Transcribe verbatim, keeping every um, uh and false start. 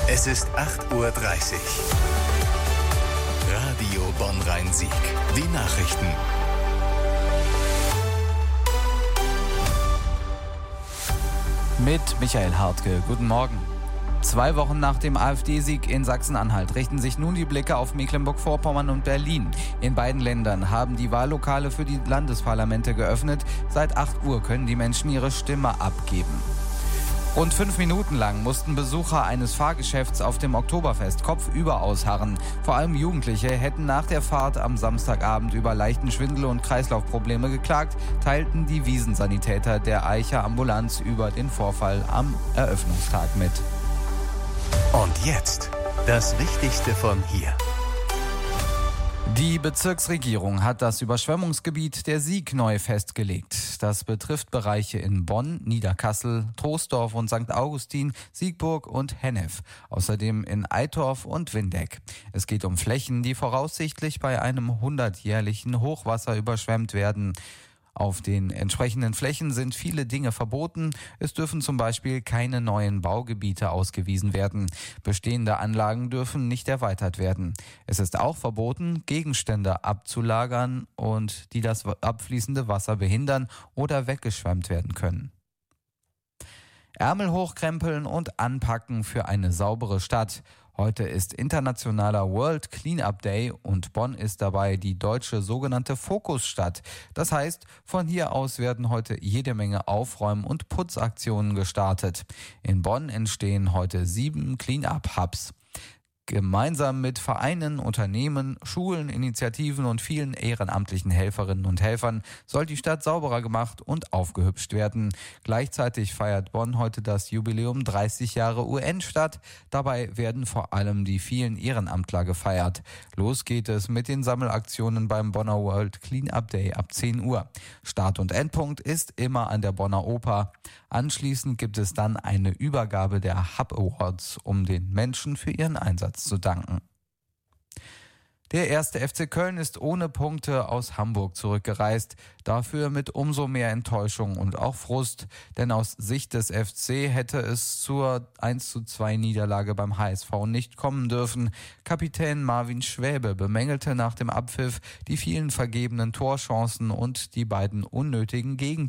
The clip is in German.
Es ist acht Uhr dreißig. Radio Bonn-Rhein-Sieg. Die Nachrichten. Mit Michael Hartke. Guten Morgen. Zwei Wochen nach dem AfD-Sieg in Sachsen-Anhalt richten sich nun die Blicke auf Mecklenburg-Vorpommern und Berlin. In beiden Ländern haben die Wahllokale für die Landesparlamente geöffnet. Seit acht Uhr können die Menschen ihre Stimme abgeben. Rund fünf Minuten lang mussten Besucher eines Fahrgeschäfts auf dem Oktoberfest kopfüber ausharren. Vor allem Jugendliche hätten nach der Fahrt am Samstagabend über leichten Schwindel und Kreislaufprobleme geklagt, teilten die Wiesensanitäter der Aicher Ambulanz über den Vorfall am Eröffnungstag mit. Und jetzt das Wichtigste von hier. Die Bezirksregierung hat das Überschwemmungsgebiet der Sieg neu festgelegt. Das betrifft Bereiche in Bonn, Niederkassel, Troisdorf und Sankt Augustin, Siegburg und Hennef. Außerdem in Eitorf und Windeck. Es geht um Flächen, die voraussichtlich bei einem hundertjährlichen Hochwasser überschwemmt werden. Auf den entsprechenden Flächen sind viele Dinge verboten. Es dürfen zum Beispiel keine neuen Baugebiete ausgewiesen werden. Bestehende Anlagen dürfen nicht erweitert werden. Es ist auch verboten, Gegenstände abzulagern und die das abfließende Wasser behindern oder weggeschwemmt werden können. Ärmel hochkrempeln und anpacken für eine saubere Stadt. Heute ist internationaler World Cleanup Day und Bonn ist dabei die deutsche sogenannte Fokusstadt. Das heißt, von hier aus werden heute jede Menge Aufräum- und Putzaktionen gestartet. In Bonn entstehen heute sieben Cleanup-Hubs. Gemeinsam mit Vereinen, Unternehmen, Schulen, Initiativen und vielen ehrenamtlichen Helferinnen und Helfern soll die Stadt sauberer gemacht und aufgehübscht werden. Gleichzeitig feiert Bonn heute das Jubiläum dreißig Jahre U N-Stadt. Dabei werden vor allem die vielen Ehrenamtler gefeiert. Los geht es mit den Sammelaktionen beim Bonner World Cleanup Day ab zehn Uhr. Start und Endpunkt ist immer an der Bonner Oper. Anschließend gibt es dann eine Übergabe der Hub Awards, um den Menschen für ihren Einsatz zu danken. Der erste F C Köln ist ohne Punkte aus Hamburg zurückgereist, dafür mit umso mehr Enttäuschung und auch Frust, denn aus Sicht des F C hätte es zur eins zu zwei Niederlage beim H S V nicht kommen dürfen. Kapitän Marvin Schwäbe bemängelte nach dem Abpfiff die vielen vergebenen Torchancen und die beiden unnötigen Gegentore.